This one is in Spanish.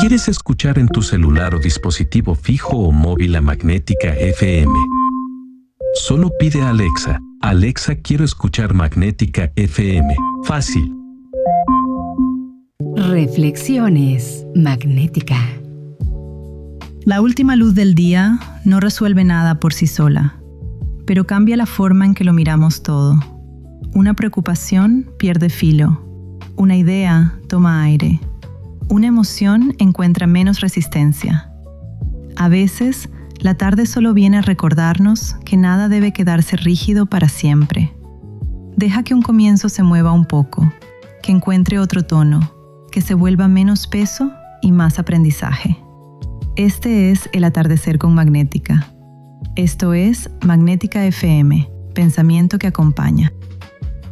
¿Quieres escuchar en tu celular o dispositivo fijo o móvil a Magnética FM? Solo pide a Alexa: Alexa, quiero escuchar Magnética FM. Fácil. Reflexiones Magnética. La última luz del día no resuelve nada por sí sola, pero cambia la forma en que lo miramos todo. Una preocupación pierde filo, una idea toma aire, una emoción encuentra menos resistencia. A veces, la tarde solo viene a recordarnos que nada debe quedarse rígido para siempre. Deja que un comienzo se mueva un poco, que encuentre otro tono, que se vuelva menos peso y más aprendizaje. Este es el atardecer con Magnética. Esto es Magnética FM, pensamiento que acompaña.